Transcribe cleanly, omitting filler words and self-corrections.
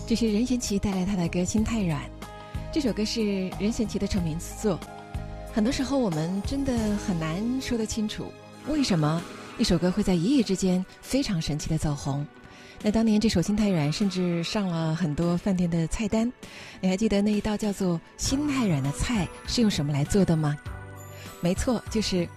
这是任贤齐带来他的歌《心太软》，这首歌是任贤齐的成名之作。很多时候我们真的很难说得清楚，为什么一首歌会在一夜之间非常神奇的走红。那当年这首《心太软》甚至上了很多饭店的菜单，你还记得那一道叫做心太软的菜是用什么来做的吗？没错，就是